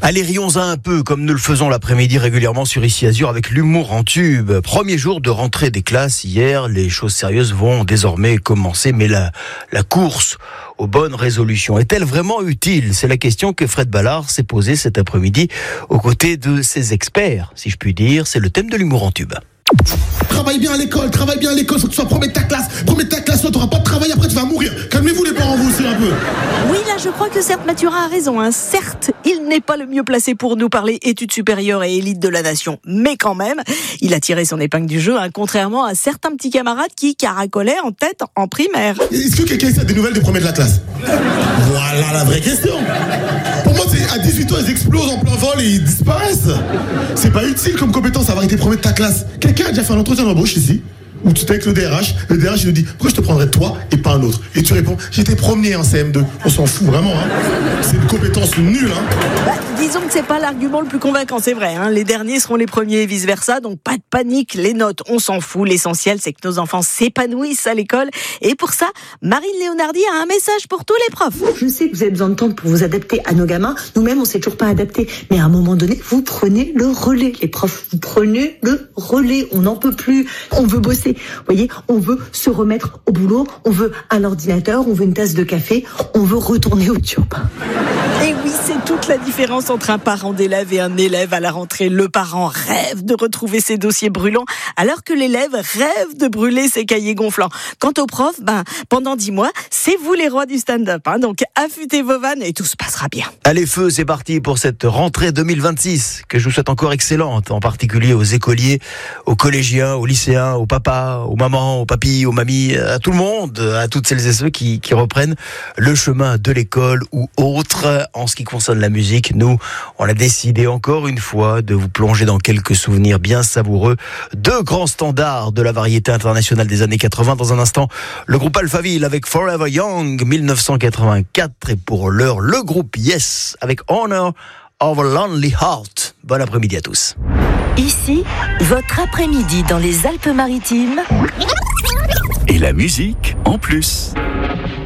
Allez, rions-en un peu, comme nous le faisons l'après-midi régulièrement sur Ici Azur avec l'humour en tube. Premier jour de rentrée des classes hier, les choses sérieuses vont désormais commencer, mais la course aux bonnes résolutions est-elle vraiment utile? C'est la question que Fred Ballard s'est posée cet après-midi aux côtés de ses experts, si je puis dire. C'est le thème de l'humour en tube. Travaille bien à l'école, faut que tu sois premier de ta classe, toi t'auras pas de travail, après tu vas mourir. Calmez-vous les parents, vous aussi un peu. Oui, là je crois que certes Mathurin a raison, certes il n'est pas le mieux placé pour nous parler études supérieures et élite de la nation, mais quand même, il a tiré son épingle du jeu, contrairement à certains petits camarades qui caracolaient en tête en primaire. Est-ce que quelqu'un a des nouvelles des premiers de la classe? Voilà la vraie question. Pour moi, à 18 ans, ils explosent en plein vol et ils disparaissent. C'est pas utile comme compétence avoir été premier de ta classe. Quelqu'un a déjà fait un entretien d'embauche ici où tu étais avec le DRH il nous dit pourquoi je te prendrais toi et pas un autre, et tu réponds j'étais premier en CM2. On s'en fout vraiment, c'est une compétence nulle. Disons que c'est pas l'argument le plus convaincant, c'est vrai, les derniers seront les premiers et vice versa, donc pas de panique, les notes on s'en fout, l'essentiel c'est que nos enfants s'épanouissent à l'école, et pour ça Marine Léonardi a un message pour tous les profs. Je sais que vous avez besoin de temps pour vous adapter à nos gamins, nous-mêmes on s'est toujours pas adapté, mais à un moment donné vous prenez le relais, les profs, vous prenez le relais, on n'en peut plus, on veut bosser. Vous voyez, on veut se remettre au boulot, on veut un ordinateur, on veut une tasse de café, on veut retourner au job. Et oui, c'est toute la différence entre un parent d'élève et un élève à la rentrée. Le parent rêve de retrouver ses dossiers brûlants, alors que l'élève rêve de brûler ses cahiers gonflants. Quant aux profs, pendant 10 mois, c'est vous les rois du stand-up. Donc affûtez vos vannes et tout se passera bien. Allez, feu, c'est parti pour cette rentrée 2026, que je vous souhaite encore excellente, en particulier aux écoliers, aux collégiens, aux lycéens, aux papas, aux mamans, aux papis, aux mamies, à tout le monde, à toutes celles et ceux qui reprennent le chemin de l'école ou autre. En ce qui concerne la musique, nous, on a décidé encore une fois de vous plonger dans quelques souvenirs bien savoureux, deux grands standards de la variété internationale des années 80. Dans un instant, le groupe Alphaville avec Forever Young, 1984, et pour l'heure, le groupe Yes avec Honor of a Lonely Heart. Bon après-midi à tous. Ici, votre après-midi dans les Alpes-Maritimes. Et la musique en plus.